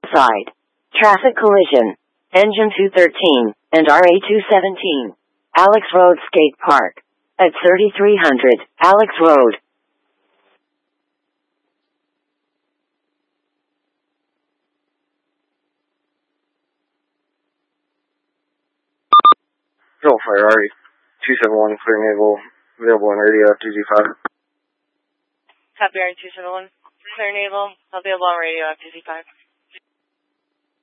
side. Traffic collision. Engine 213 and RA 217. Alex Road Skate Park. At 3300 Alex Road. Control Ferrari 271 clear naval, available on radio FTZ5. Copy RA 271, clear naval, available on radio FTZ5.